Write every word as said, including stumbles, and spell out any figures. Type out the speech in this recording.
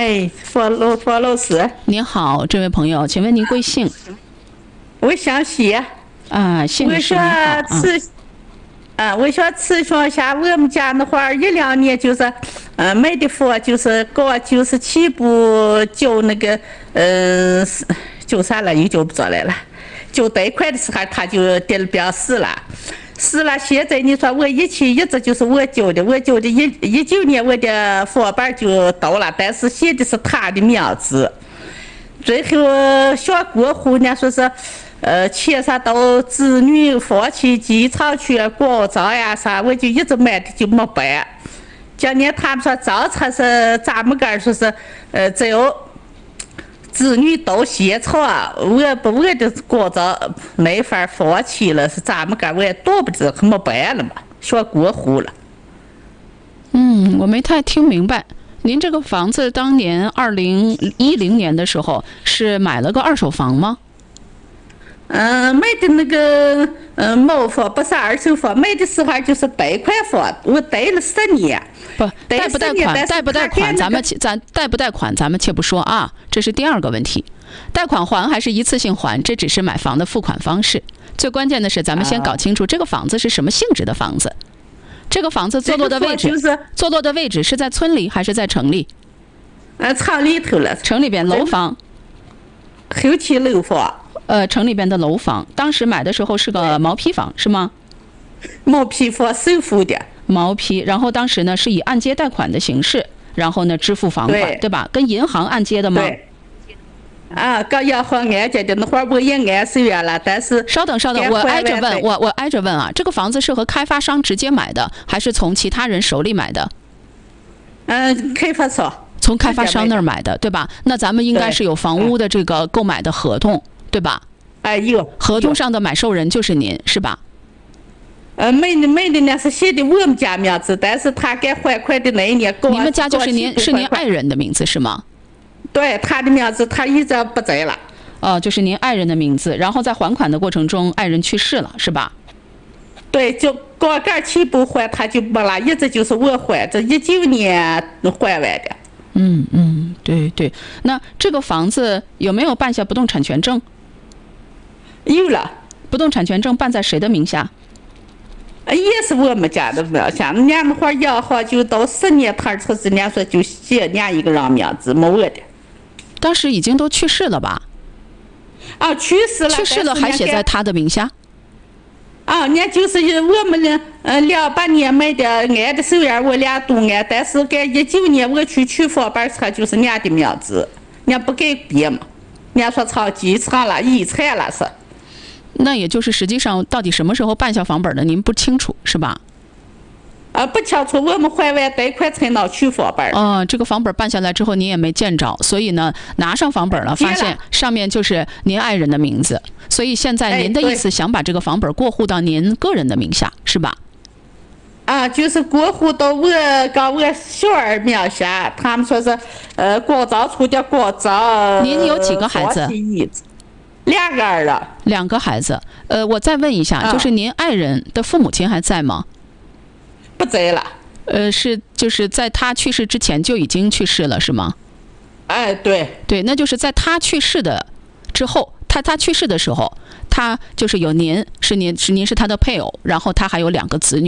哎，佛老佛老师， 您好，这位朋友，请问您贵姓？ 我想写啊，姓我氏您好想啊。 咨，啊，我想咨询一下，我们家那会儿一两年就是，呃，买的房就是搞就是起步交那个，嗯、呃，就啥了又叫不着来了，就贷款的时候他就得了病死了。是了，现在你说我以前一直就是我交的，我交的一一九年我的房本就到了，但是写的是他的名字。最后想过户呢，说是，呃，牵涉到子女放弃机场权、广招呀啥，我就一直买的就没办。今年他们说政策是咱们这儿说是，呃，只要子女到现场，我不我的广招没法放弃了，是咱们这儿我也躲不着，可没办了嘛，想过户了。 嗯，我没太听明白。您这个房子当年二零一零年的时候是买了个二手房吗？ 嗯，买的那个嗯毛房不是二手房，买的时候就是贷款房，我贷了十年。 不，贷不贷款，贷不贷款，咱们且咱贷不贷款，咱们且不说啊，这是第二个问题。贷款还还是一次性还，这只是买房的付款方式。最关键的是，咱们先搞清楚这个房子是什么性质的房子。这个房子坐落的位置， 就是坐落的位置是在村里还是在城里？ 呃，城里头了。 城里边楼房， 后期楼房。 呃，城里边的楼房，当时买的时候是个毛坯房，是吗？ 毛坯房首付的。 毛坯，然后当时呢是以按揭贷款的形式，然后呢支付房款， 对, 对吧？跟银行按揭的吗？ 对。啊，跟银行按揭的那会儿我也按手软了，但是稍等稍等，我挨着问，我我挨着问啊，这个房子是和开发商直接买的，还是从其他人手里买的？ 嗯，开发商。 从开发商那儿买的，对吧？那咱们应该是有房屋的这个购买的合同，对吧？ 哎，有。 合同上的买受人就是您，是吧？ 呃，买的买的呢是写的我们家名字，但是他该还款的那一年， 你们家就是您是您爱人的名字是吗？ 对，他的名字他一直不在了。 哦，就是您爱人的名字，然后在还款的过程中，爱人去世了，是吧？ 对，就刚刚起步还他就没了，一直就是我还，这一九年还完的。 嗯嗯，对对。那这个房子有没有办下不动产权证？ 有了。 不动产权证办在谁的名下？ 也是我们家的名下。人家那会儿银行就到十年摊出资，人家说就写人家一个人名字，没我的。 当时已经都去世了吧？ 啊，去世了。 去世了还写在他的名下？ 啊，人家就是我们的，呃，两八年买的，按的手印我俩都按，但是该一九年我去取房本时候就是人家的名字，人家不改变嘛，人家说成继承了，遗产了是。 那也就是实际上到底什么时候办下房本的，您不清楚是吧？ 啊，不清楚，我们还完贷款才能取房本。 哦，这个房本办下来之后您也没见着，所以呢拿上房本了，发现上面就是您爱人的名字，所以现在您的意思想把这个房本过户到您个人的名下是吧？ 啊，就是过户到我跟我小儿名下，他们说是呃广招处的广招。 您有几个孩子？ 两个儿了。 两个孩子，呃，我再问一下， 啊、 就是您爱人的父母亲还在吗？ 不在了。 呃，是就是在他去世之前就已经去世了，是吗？ 哎，对。 对，那就是在他去世的之后，他他去世的时候，他就是有您是您是您是他的配偶，然后他还有两个子女。